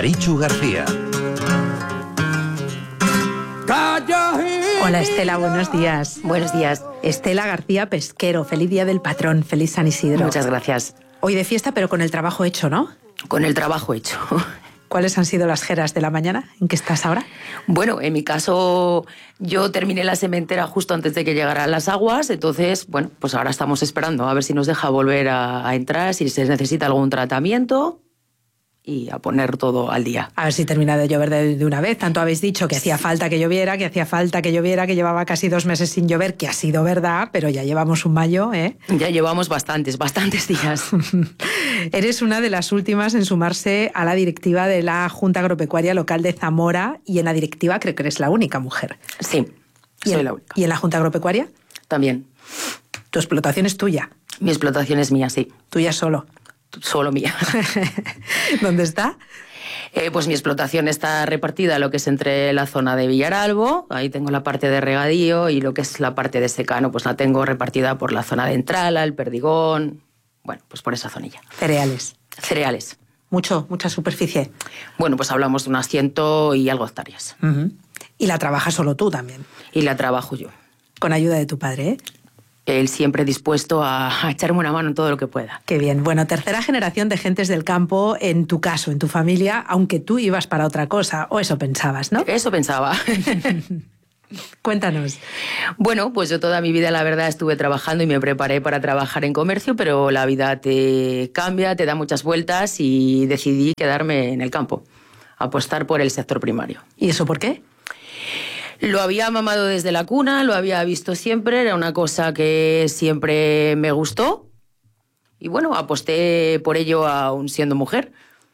Marichu García. Hola Estela, buenos días. Buenos días. Estela García Pesquero, feliz día del patrón, feliz San Isidro. Muchas gracias. Hoy de fiesta, pero con el trabajo hecho, ¿no? Con el trabajo hecho. ¿Cuáles han sido las jeras de la mañana? ¿En qué estás ahora? Bueno, en mi caso, yo terminé la sementera justo antes de que llegaran las aguas, entonces, bueno, pues ahora estamos esperando a ver si nos deja volver a entrar, si se necesita algún tratamiento y a poner todo al día. A ver si termina de llover de una vez. Tanto habéis dicho que hacía falta que lloviera, que llevaba casi 2 meses sin llover, que ha sido verdad, pero ya llevamos un mayo, ¿eh? Ya llevamos bastantes días. Eres una de las últimas en sumarse a la directiva de la Junta Agropecuaria Local de Zamora, y en la directiva creo que eres la única mujer. Sí, soy la única. ¿Y en la Junta Agropecuaria? También. ¿Tu explotación es tuya? Mi explotación es mía, sí. ¿Tuya solo? Solo mía. ¿Dónde está? Pues mi explotación está repartida lo que es entre la zona de Villaralbo, ahí tengo la parte de regadío, y lo que es la parte de secano, pues la tengo repartida por la zona de Entrala, el Perdigón, bueno, pues por esa zonilla. Cereales. Cereales. Mucha superficie. Bueno, pues hablamos de unas 100 y algo hectáreas. Uh-huh. Y la trabajas solo tú también. Y la trabajo yo. Con ayuda de tu padre, ¿eh? Él siempre dispuesto a echarme una mano en todo lo que pueda. Qué bien. Bueno, tercera generación de gentes del campo en tu caso, en tu familia, aunque tú ibas para otra cosa, o eso pensabas, ¿no? Eso pensaba. Cuéntanos. Bueno, pues yo toda mi vida, la verdad, estuve trabajando y me preparé para trabajar en comercio, pero la vida te cambia, te da muchas vueltas y decidí quedarme en el campo, apostar por el sector primario. ¿Y eso por qué? Lo había mamado desde la cuna, lo había visto siempre, era una cosa que siempre me gustó y bueno, aposté por ello aún siendo mujer.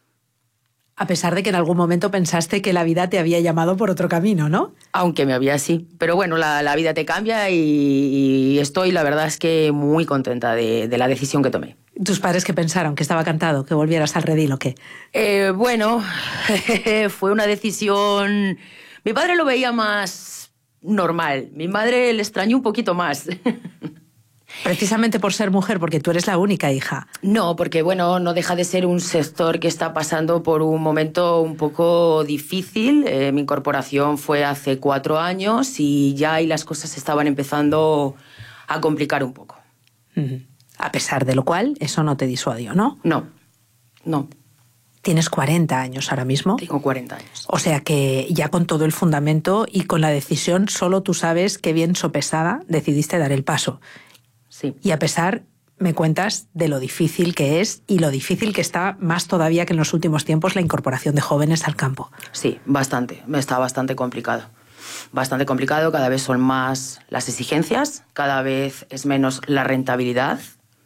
A pesar de que en algún momento pensaste que la vida te había llamado por otro camino, ¿no? Aunque me había así, pero bueno, la vida te cambia y estoy, la verdad es que muy contenta de la decisión que tomé. ¿Tus padres qué pensaron? ¿Que estaba cantado? ¿Que volvieras al redil o qué? Bueno, fue una decisión... Mi padre lo veía más normal. Mi madre le extrañó un poquito más. Precisamente por ser mujer, porque tú eres la única hija. No, porque bueno, no deja de ser un sector que está pasando por un momento un poco difícil. Mi incorporación fue hace 4 años y ya ahí las cosas estaban empezando a complicar un poco. A pesar de lo cual, eso no te disuadió, ¿no? No. Tienes 40 años ahora mismo. Tengo 40 años. O sea que ya con todo el fundamento y con la decisión, solo tú sabes qué bien sopesada decidiste dar el paso. Sí. Y a pesar, me cuentas de lo difícil que es y lo difícil que está, más todavía que en los últimos tiempos, la incorporación de jóvenes al campo. Sí, bastante. Está bastante complicado. Bastante complicado, cada vez son más las exigencias, cada vez es menos la rentabilidad.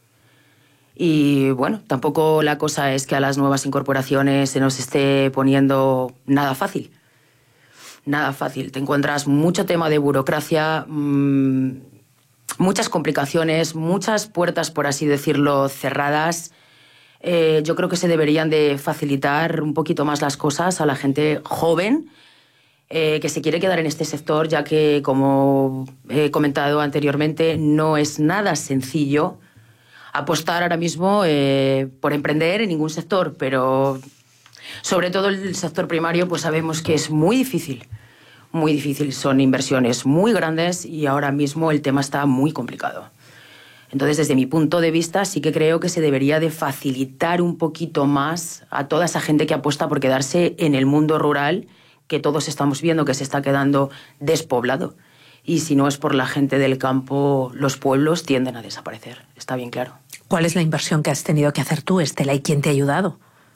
Y bueno, tampoco la cosa es que a las nuevas incorporaciones se nos esté poniendo nada fácil. Nada fácil. Te encuentras mucho tema de burocracia, muchas complicaciones, muchas puertas, por así decirlo, cerradas. Yo creo que se deberían de facilitar un poquito más las cosas a la gente joven que se quiere quedar en este sector, ya que, como he comentado anteriormente, no es nada sencillo apostar ahora mismo por emprender en ningún sector, pero sobre todo el sector primario, pues sabemos que es muy difícil. Muy difícil, son inversiones muy grandes y ahora mismo el tema está muy complicado. Entonces, desde mi punto de vista, sí que creo que se debería de facilitar un poquito más a toda esa gente que apuesta por quedarse en el mundo rural, que todos estamos viendo que se está quedando despoblado. Y si no es por la gente del campo, los pueblos tienden a desaparecer, está bien claro. ¿Cuál es la inversión que has tenido que hacer tú, Estela, y quién te ha ayudado?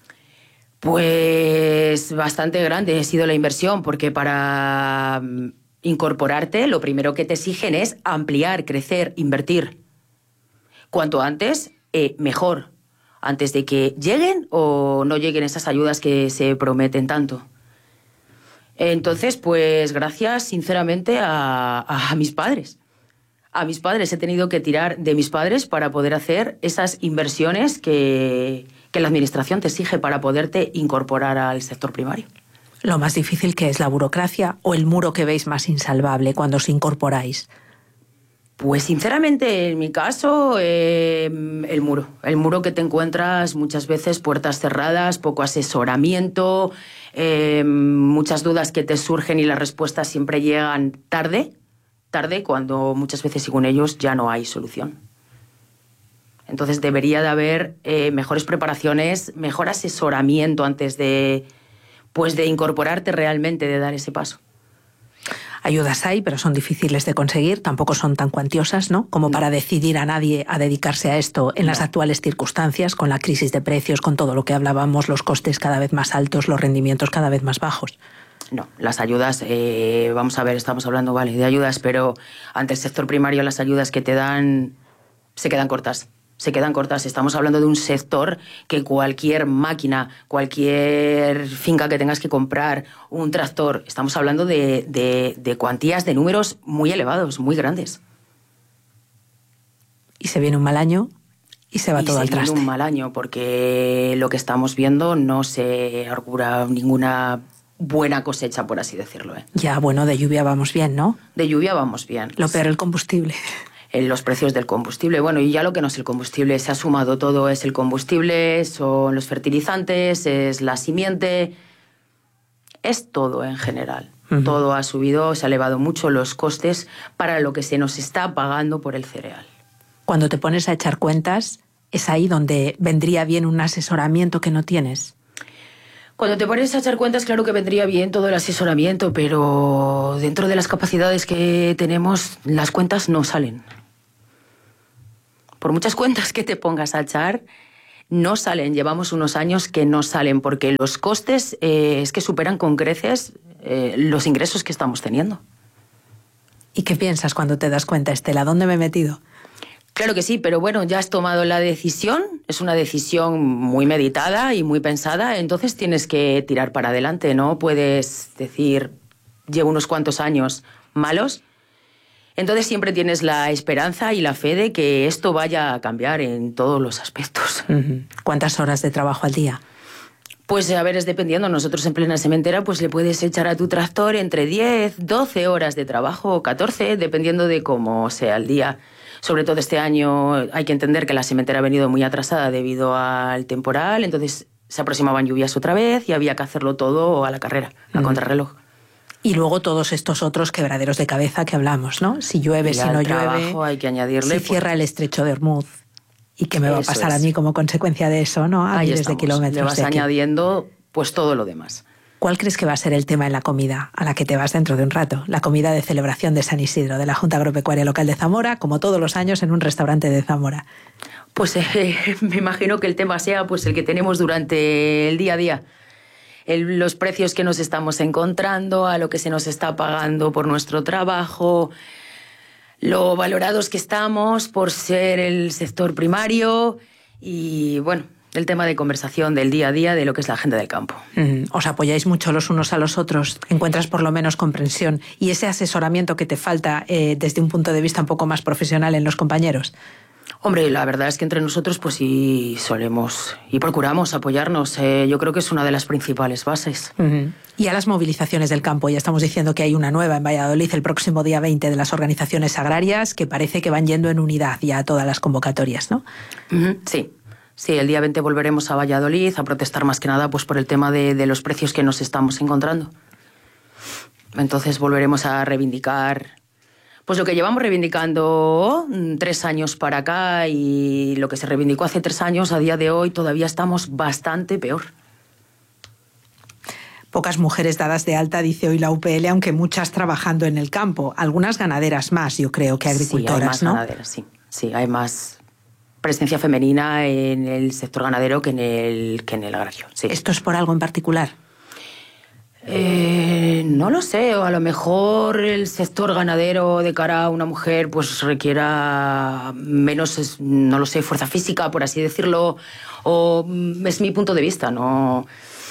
Pues bastante grande ha sido la inversión, porque para incorporarte lo primero que te exigen es ampliar, crecer, invertir. Cuanto antes, mejor. Antes de que lleguen o no lleguen esas ayudas que se prometen tanto. Entonces, pues gracias sinceramente a mis padres. A mis padres he tenido que tirar de mis padres para poder hacer esas inversiones que la administración te exige para poderte incorporar al sector primario. Lo más difícil que es la burocracia o el muro que veis más insalvable cuando os incorporáis. Pues sinceramente, en mi caso, el muro. El muro que te encuentras muchas veces, puertas cerradas, poco asesoramiento, muchas dudas que te surgen y las respuestas siempre llegan tarde, cuando muchas veces, según ellos, ya no hay solución. Entonces debería de haber mejores preparaciones, mejor asesoramiento antes de incorporarte realmente, de dar ese paso. Ayudas hay, pero son difíciles de conseguir, tampoco son tan cuantiosas, ¿no? Como para decidir a nadie a dedicarse a esto en las actuales circunstancias, con la crisis de precios, con todo lo que hablábamos, los costes cada vez más altos, los rendimientos cada vez más bajos. No, las ayudas, vamos a ver, estamos hablando, vale, de ayudas, pero ante el sector primario las ayudas que te dan se quedan cortas. Estamos hablando de un sector que cualquier máquina, cualquier finca que tengas que comprar, un tractor, estamos hablando de cuantías, de números muy elevados, muy grandes. Y se viene un mal año y se va todo al traste. Se viene un mal año porque lo que estamos viendo no se augura ninguna buena cosecha, por así decirlo. Ya, bueno, de lluvia vamos bien, ¿no? De lluvia vamos bien. Lo peor, el combustible. Los precios del combustible. Bueno, y ya lo que no es el combustible, se ha sumado todo, es el combustible, son los fertilizantes, es la simiente, es todo en general. Todo ha subido, se ha elevado mucho los costes para lo que se nos está pagando por el cereal. Cuando te pones a echar cuentas, es ahí donde vendría bien un asesoramiento que no tienes. Cuando te pones a echar cuentas, claro que vendría bien todo el asesoramiento, pero dentro de las capacidades que tenemos, las cuentas no salen. Por muchas cuentas que te pongas a echar, no salen. Llevamos unos años que no salen, porque los costes es que superan con creces los ingresos que estamos teniendo. ¿Y qué piensas cuando te das cuenta, Estela? ¿Dónde me he metido? Claro que sí, pero bueno, ya has tomado la decisión, es una decisión muy meditada y muy pensada, entonces tienes que tirar para adelante, no puedes decir, llevo unos cuantos años malos, entonces siempre tienes la esperanza y la fe de que esto vaya a cambiar en todos los aspectos. ¿Cuántas horas de trabajo al día? Pues a ver, es dependiendo. Nosotros en plena sementera pues le puedes echar a tu tractor entre 10, 12 horas de trabajo o 14, dependiendo de cómo sea el día. Sobre todo este año hay que entender que la sementera ha venido muy atrasada debido al temporal, entonces se aproximaban lluvias otra vez y había que hacerlo todo a la carrera, a contrarreloj. Y luego todos estos otros quebraderos de cabeza que hablamos, ¿no? Si llueve, si no llueve, hay que añadirle, si cierra el estrecho de Hormuz. ¿Y qué me va a pasar a mí como consecuencia de eso, no? A miles de kilómetros. Le vas añadiendo pues todo lo demás. ¿Cuál crees que va a ser el tema en la comida a la que te vas dentro de un rato? La comida de celebración de San Isidro, de la Junta Agropecuaria Local de Zamora, como todos los años en un restaurante de Zamora. Pues me imagino que el tema sea pues el que tenemos durante el día a día. Los precios que nos estamos encontrando, a lo que se nos está pagando por nuestro trabajo, lo valorados que estamos por ser el sector primario y, bueno, el tema de conversación del día a día de lo que es la gente del campo. ¿Os apoyáis mucho los unos a los otros? ¿Encuentras por lo menos comprensión y ese asesoramiento que te falta desde un punto de vista un poco más profesional en los compañeros? Hombre, la verdad es que entre nosotros pues sí solemos y procuramos apoyarnos. Yo creo que es una de las principales bases. Y a las movilizaciones del campo, ya estamos diciendo que hay una nueva en Valladolid el próximo día 20 de las organizaciones agrarias que parece que van yendo en unidad ya a todas las convocatorias, ¿no? Sí. Sí, el día 20 volveremos a Valladolid a protestar más que nada pues por el tema de los precios que nos estamos encontrando. Entonces volveremos a reivindicar pues lo que llevamos reivindicando 3 años para acá y lo que se reivindicó hace 3 años, a día de hoy todavía estamos bastante peor. Pocas mujeres dadas de alta, dice hoy la UPL, aunque muchas trabajando en el campo. Algunas ganaderas más, yo creo, que agricultoras, sí, hay más, ¿no? Ganaderas, sí. Sí, hay más presencia femenina en el sector ganadero que en el agrario. Sí. ¿Esto es por algo en particular? No lo sé, o a lo mejor el sector ganadero de cara a una mujer pues requiera menos, no lo sé, fuerza física, por así decirlo, o es mi punto de vista, no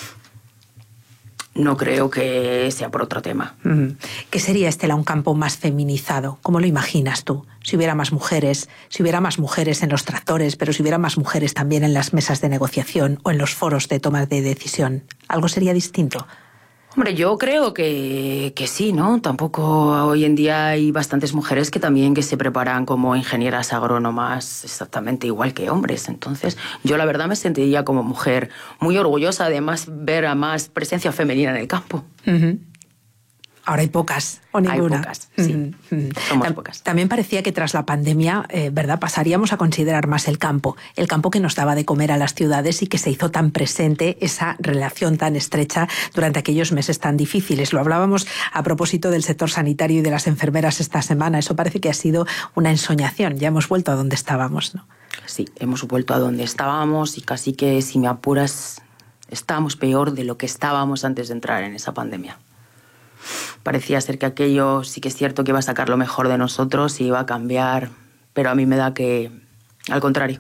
creo que sea por otro tema. ¿Qué sería, Estela, un campo más feminizado? ¿Cómo lo imaginas tú? Si hubiera más mujeres en los tractores, pero si hubiera más mujeres también en las mesas de negociación o en los foros de toma de decisión, ¿algo sería distinto? Hombre, yo creo que sí, ¿no? Tampoco hoy en día hay bastantes mujeres que se preparan como ingenieras agrónomas exactamente igual que hombres. Entonces, yo la verdad me sentiría como mujer muy orgullosa de ver a más presencia femenina en el campo. Uh-huh. Ahora hay pocas, o ninguna. Hay pocas, sí. Somos pocas. También parecía que tras la pandemia, ¿verdad?, pasaríamos a considerar más el campo que nos daba de comer a las ciudades y que se hizo tan presente esa relación tan estrecha durante aquellos meses tan difíciles. Lo hablábamos a propósito del sector sanitario y de las enfermeras esta semana. Eso parece que ha sido una ensoñación. Ya hemos vuelto a donde estábamos, ¿no? Sí, hemos vuelto a donde estábamos y casi que, si me apuras, estábamos peor de lo que estábamos antes de entrar en esa pandemia. Parecía ser que aquello sí que es cierto que iba a sacar lo mejor de nosotros y iba a cambiar, pero a mí me da que al contrario.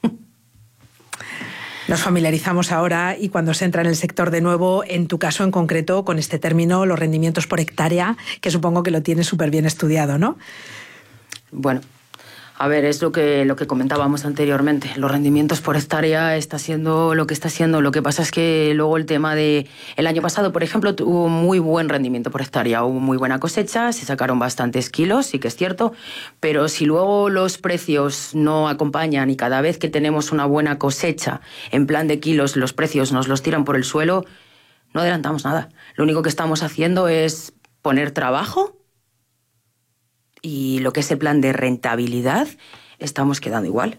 Nos familiarizamos ahora y cuando se entra en el sector de nuevo, en tu caso en concreto, con este término, los rendimientos por hectárea, que supongo que lo tienes súper bien estudiado, ¿no? Bueno, a ver, es lo que comentábamos anteriormente. Los rendimientos por hectárea está siendo lo que está siendo. Lo que pasa es que luego el tema de... El año pasado, por ejemplo, tuvo muy buen rendimiento por hectárea. Hubo muy buena cosecha, se sacaron bastantes kilos, sí que es cierto. Pero si luego los precios no acompañan y cada vez que tenemos una buena cosecha, en plan de kilos, los precios nos los tiran por el suelo, no adelantamos nada. Lo único que estamos haciendo es poner trabajo. Y lo que es el plan de rentabilidad, estamos quedando igual.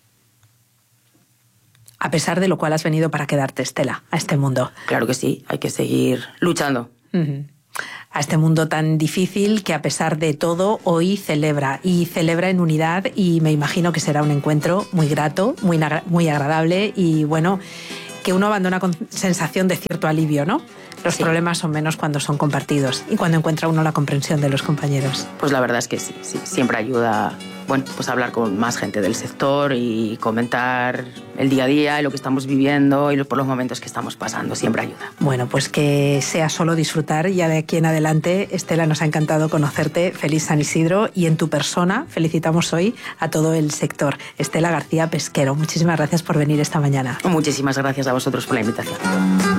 A pesar de lo cual has venido para quedarte, Estela, a este mundo. Claro que sí, hay que seguir luchando. Uh-huh. A este mundo tan difícil que a pesar de todo hoy celebra. Y celebra en unidad y me imagino que será un encuentro muy grato, muy agradable y bueno, que uno abandona con sensación de cierto alivio, ¿no? Los problemas son menos cuando son compartidos y cuando encuentra uno la comprensión de los compañeros. Pues la verdad es que sí, siempre ayuda, bueno, pues hablar con más gente del sector y comentar el día a día y lo que estamos viviendo y por los momentos que estamos pasando, siempre ayuda. Bueno, pues que sea solo disfrutar ya de aquí en adelante. Estela, nos ha encantado conocerte. Feliz San Isidro y en tu persona felicitamos hoy a todo el sector. Estela García Pesquero, muchísimas gracias por venir esta mañana. Muchísimas gracias a vosotros por la invitación.